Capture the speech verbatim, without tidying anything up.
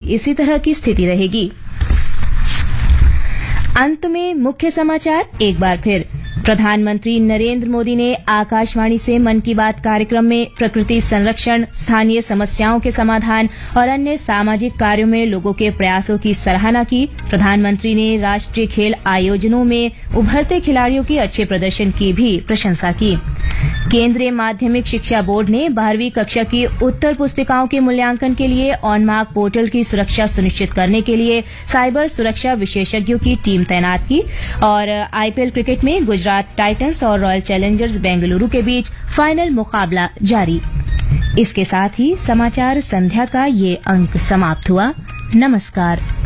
इसी तरह की स्थिति रहेगी। अंत में मुख्य समाचार एक बार फिर। प्रधानमंत्री नरेंद्र मोदी ने आकाशवाणी से मन की बात कार्यक्रम में प्रकृति संरक्षण, स्थानीय समस्याओं के समाधान और अन्य सामाजिक कार्यों में लोगों के प्रयासों की सराहना की। प्रधानमंत्री ने राष्ट्रीय खेल आयोजनों में उभरते खिलाड़ियों के अच्छे प्रदर्शन की भी प्रशंसा की। केंद्रीय माध्यमिक शिक्षा बोर्ड ने बारहवीं कक्षा की उत्तर पुस्तिकाओं के मूल्यांकन के लिए ऑनमार्क पोर्टल की सुरक्षा सुनिश्चित करने के लिए साइबर सुरक्षा विशेषज्ञों की टीम तैनात की। और आईपीएल क्रिकेट में गुजरात टाइटंस और रॉयल चैलेंजर्स बेंगलुरु के बीच फाइनल मुकाबला जारी। इसके साथ ही समाचार संध्या का ये अंक समाप्त हुआ। नमस्कार।